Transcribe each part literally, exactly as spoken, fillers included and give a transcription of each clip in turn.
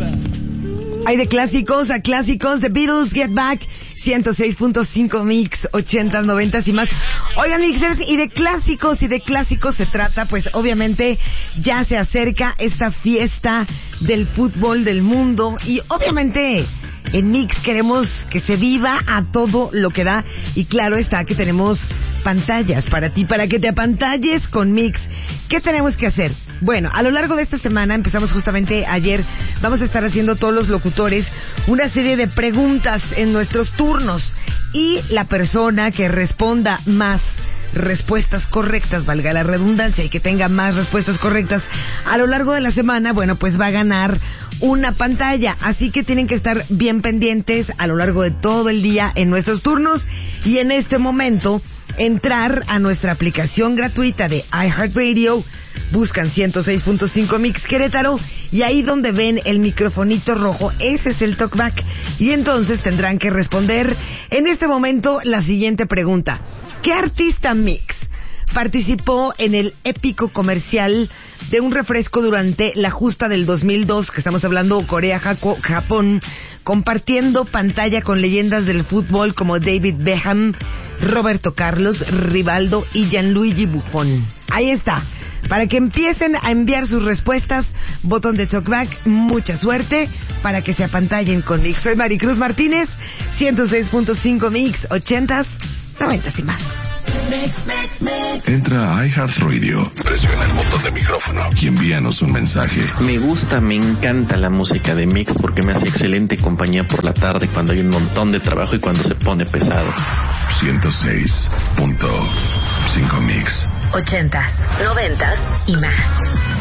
Hay de clásicos a clásicos. The Beatles, Get Back, ciento seis punto cinco Mix, ochentas, noventas y más. Oigan, mixers, y de clásicos y de clásicos se trata, pues obviamente ya se acerca esta fiesta del fútbol del mundo y obviamente en Mix queremos que se viva a todo lo que da y claro está que tenemos pantallas para ti, para que te apantalles con Mix. ¿Qué tenemos que hacer? Bueno, a lo largo de esta semana, empezamos justamente ayer, vamos a estar haciendo todos los locutores una serie de preguntas en nuestros turnos y la persona que responda más respuestas correctas, valga la redundancia, y que tenga más respuestas correctas a lo largo de la semana, bueno, pues va a ganar una pantalla. Así que tienen que estar bien pendientes a lo largo de todo el día en nuestros turnos y en este momento entrar a nuestra aplicación gratuita de iHeartRadio, buscan ciento seis punto cinco Mix Querétaro y ahí donde ven el microfonito rojo, ese es el talkback y entonces tendrán que responder en este momento la siguiente pregunta. ¿Qué artista Mix participó en el épico comercial de un refresco durante la justa del dos mil dos, que estamos hablando Corea-Japón, compartiendo pantalla con leyendas del fútbol como David Beckham, Roberto Carlos, Rivaldo y Gianluigi Buffon? Ahí está. Para que empiecen a enviar sus respuestas, botón de talkback, mucha suerte para que se apantallen con Mix. Soy Maricruz Martínez, ciento seis punto cinco Mix, ochentas, noventas y más. Entra a iHeartRadio, presiona el botón de micrófono y envíanos un mensaje. Me gusta, me encanta la música de Mix porque me hace excelente compañía por la tarde cuando hay un montón de trabajo y cuando se pone pesado. ciento seis punto cinco Mix. Ochentas, noventas y más.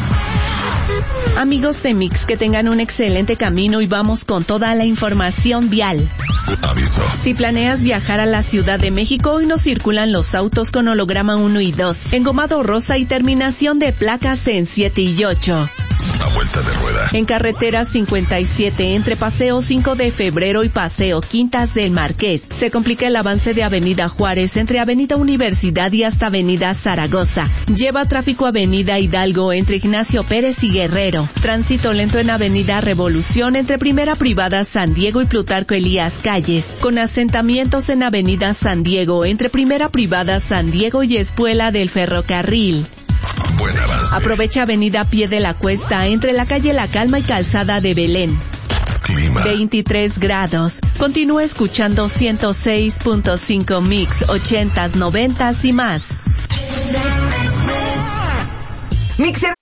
Amigos de Mix, que tengan un excelente camino y vamos con toda la información vial. Aviso. Si planeas viajar a la Ciudad de México, hoy no circulan los autos con holograma uno y dos, engomado rosa y terminación de placas en siete y ocho. A vuelta de rueda. En carretera cincuenta y siete, entre Paseo cinco de Febrero y Paseo Quintas del Marqués, se complica el avance de Avenida Juárez entre Avenida Universidad y hasta Avenida Zaragoza. Lleva tráfico Avenida Hidalgo entre Ignacio Pérez y Guerrero. Tránsito lento en Avenida Revolución entre Primera Privada San Diego y Plutarco Elías Calles, con asentamientos en Avenida San Diego entre Primera Privada San Diego y Espuela del Ferrocarril. Buen avance. Aprovecha Avenida Pie de la Cuesta entre la calle La Calma y Calzada de Belén. Clima. veintitrés grados. Continúa escuchando ciento seis punto cinco Mix, ochentas, noventas y más. Mixer,